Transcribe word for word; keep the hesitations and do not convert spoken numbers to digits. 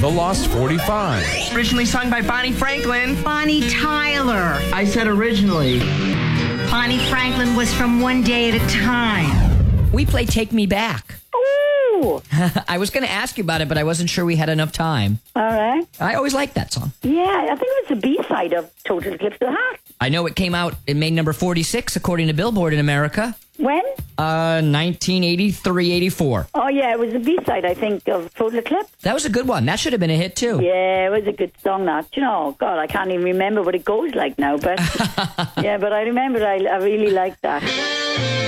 The Lost forty-five. Originally sung by Bonnie Franklin. Bonnie Tyler. I said originally. Bonnie Franklin was from One Day at a Time. We play Take Me Back. Ooh. I was going to ask you about it, but I wasn't sure we had enough time. All right. I always liked that song. Yeah, I think it was the B-side of Total Eclipse of the Heart. I know it came out, it made number forty-six according to Billboard in America. When? Uh, nineteen eighty-three eighty-four. Oh, yeah, it was the B-side, I think, of Total Eclipse. That was a good one. That should have been a hit, too. Yeah, it was a good song, that. You know, God, I can't even remember what it goes like now, but... yeah, but I remember I, I really liked that.